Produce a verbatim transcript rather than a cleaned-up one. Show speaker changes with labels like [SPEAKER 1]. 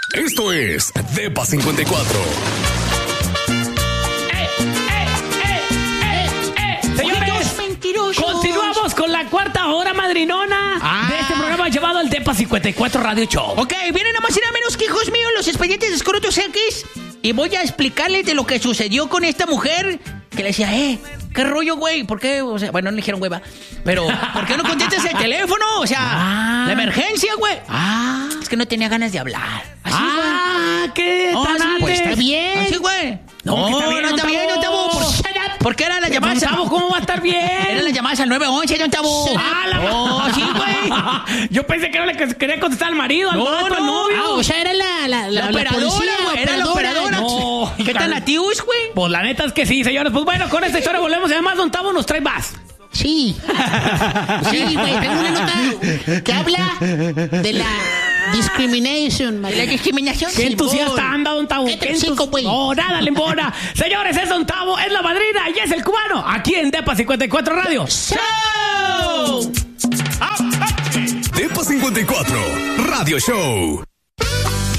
[SPEAKER 1] Esto es Depa cincuenta y cuatro.
[SPEAKER 2] Continuamos con la cuarta hora madrinona ah. de este programa llamado el Depa cincuenta y cuatro Radio Show.
[SPEAKER 3] Ok, vienen nada más y nada menos que hijos míos, los expedientes de Escrotos X. Y voy a explicarles de lo que sucedió con esta mujer que le decía, eh, ¿qué rollo, güey? ¿Por qué? O sea, bueno, no le dijeron güey, va. Pero, ¿por qué no contestas el teléfono? O sea, ah. la emergencia, güey. Ah. Es que no tenía ganas de hablar.
[SPEAKER 2] Así, ah, güey. ¿Qué?
[SPEAKER 3] No,
[SPEAKER 2] así,
[SPEAKER 3] pues está bien. Así, güey. No, no, está bien, no está bien, no Tabo. ¿Por qué era la llamada?
[SPEAKER 2] Don Tabo, ¿cómo va a estar bien?
[SPEAKER 3] Era la llamada al nueve once, don Tabo.
[SPEAKER 2] Ah, la
[SPEAKER 3] oh, sí, güey.
[SPEAKER 2] Yo pensé que no le quería contestar al marido, al
[SPEAKER 3] no,
[SPEAKER 2] vato,
[SPEAKER 3] no,
[SPEAKER 2] al novio.
[SPEAKER 3] Ah, o sea, era la, la, la, la operadora, güey. Era la operadora. No, ¿qué tan latius, güey?
[SPEAKER 2] Pues la neta es que sí, señores. Pues bueno, con esta historia volvemos. Y además, don Tabo nos trae más.
[SPEAKER 3] Sí. Sí, güey. Tengo una nota que habla de la discrimination,
[SPEAKER 2] ¿De la discriminación? ¿Qué entusiasta anda, don Tabo?
[SPEAKER 3] ¿Qué entusiasta, güey?
[SPEAKER 2] No, nada le embona. Señores, es don Tabo, es la madrina y es el cubano. Aquí en Depa cincuenta y cuatro Radio
[SPEAKER 3] Show.
[SPEAKER 1] Depa cincuenta y cuatro Radio Show.